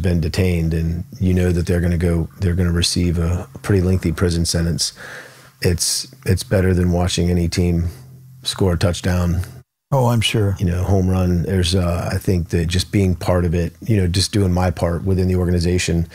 been detained, and you know that they're going to receive a pretty lengthy prison sentence. It's better than watching any team score a touchdown. Oh, I'm sure. You know, home run. There's, I think that just being part of it, you know, just doing my part within the organization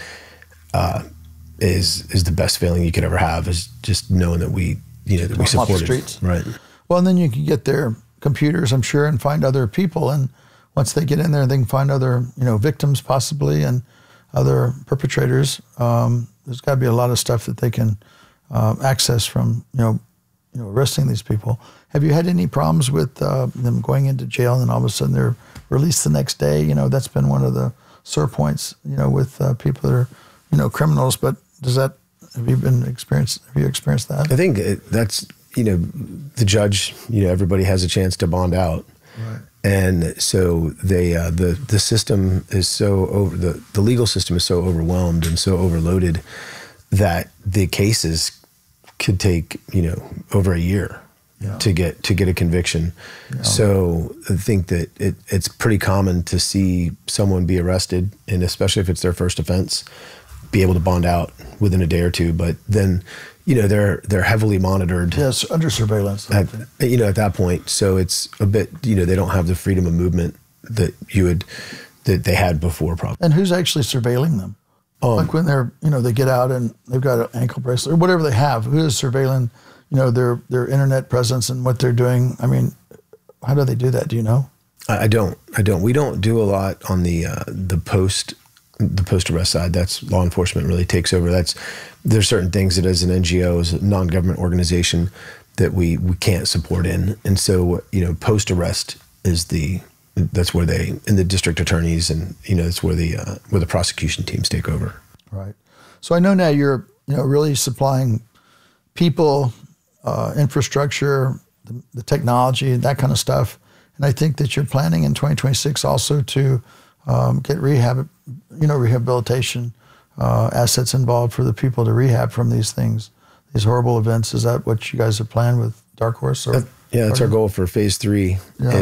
is the best feeling you could ever have, is just knowing that we support the it. streets. Right. Well, and then you can get their computers, I'm sure, and find other people. And once they get in there, they can find other, victims possibly and other perpetrators. There's got to be a lot of stuff that they can access from, arresting these people. Have you had any problems with them going into jail and then all of a sudden they're released the next day? That's been one of the sore points, with people that are, criminals. But have you experienced that? I think that's, the judge, everybody has a chance to bond out. Right. And so the system is so the legal system is so overwhelmed and so overloaded that the cases could take, over a year. Yeah. to get a conviction. Yeah. So I think that it's pretty common to see someone be arrested, and especially if it's their first offense, be able to bond out within a day or two. But then, they're heavily monitored. Yes, under surveillance. At that point. So it's a bit, they don't have the freedom of movement that they had before, probably. And who's actually surveilling them? Like when they're, they get out and they've got an ankle bracelet or whatever they have, who is surveilling their internet presence and what they're doing? I mean, how do they do that? Do you know? I don't. We don't do a lot on the post arrest side. That's law enforcement really takes over. There's certain things that as an NGO, as a non-government organization, that we can't support in. And so, post arrest is that's where and the district attorneys and, it's where the prosecution teams take over. Right. So I know now you're, really supplying people, infrastructure, the technology, that kind of stuff. And I think that you're planning in 2026 also to get rehabilitation assets involved for the people to rehab from these things, these horrible events. Is that what you guys have planned with Dark Horse? Yeah, that's our goal for phase 3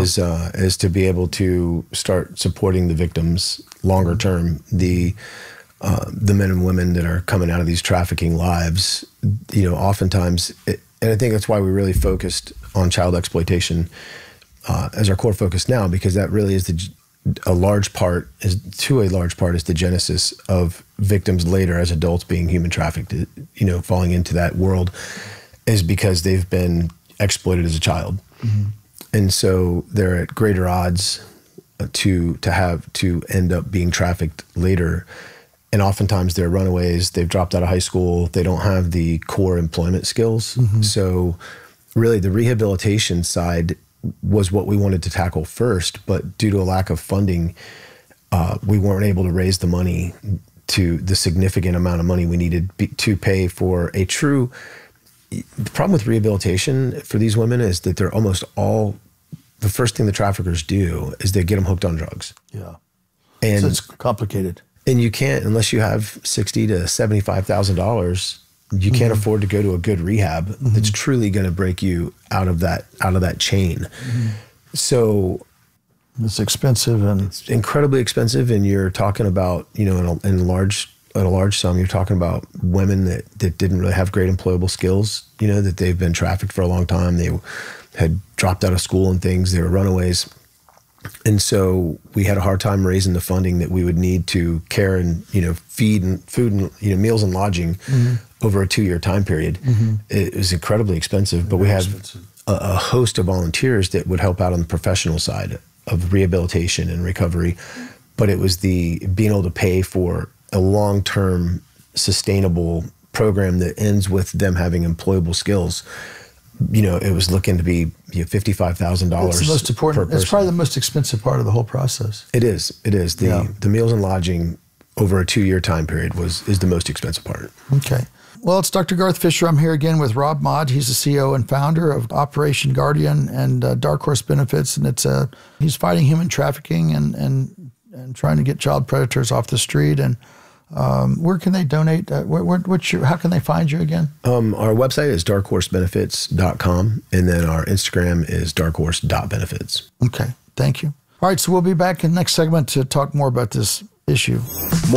is to be able to start supporting the victims longer term. The men and women that are coming out of these trafficking lives, oftentimes, and I think that's why we really focused on child exploitation as our core focus now, because that really is a large part is the genesis of victims later as adults being human trafficked, falling into that world, is because they've been exploited as a child. Mm-hmm. And so they're at greater odds to end up being trafficked later. And oftentimes they're runaways, they've dropped out of high school, they don't have the core employment skills. Mm-hmm. So really the rehabilitation side was what we wanted to tackle first, but due to a lack of funding, we weren't able to raise the money to the significant amount of money we needed to pay for a true. The problem with rehabilitation for these women is that they're almost all, the first thing the traffickers do is they get them hooked on drugs. Yeah. And so it's complicated. And you can't, unless you have $60,000 to $75,000, you can't afford to go to a good rehab that's truly going to break you out of that chain. Mm-hmm. So it's expensive, and it's incredibly expensive. And you're talking about, in a large sum, you're talking about women that didn't really have great employable skills, that they've been trafficked for a long time. They had dropped out of school and things. They were runaways. And so we had a hard time raising the funding that we would need to care and, feed and food and, meals and lodging over a 2-year time period. Mm-hmm. It was incredibly expensive, but we had a host of volunteers that would help out on the professional side of rehabilitation and recovery. But it was the being able to pay for a long-term sustainable program that ends with them having employable skills. It was looking to be $55,000. It's the most important. It's probably the most expensive part of the whole process. It is. The meals and lodging over a 2-year time period is the most expensive part. Okay. Well, it's Dr. Garth Fisher. I'm here again with Rob Maude. He's the CEO and founder of Operation Guardian and Dark Horse Benefits, and he's fighting human trafficking and trying to get child predators off the street. And where can they donate? How can they find you again? Our website is darkhorsebenefits.com, and then our Instagram is darkhorse.benefits. Okay, thank you. All right, so we'll be back in the next segment to talk more about this issue.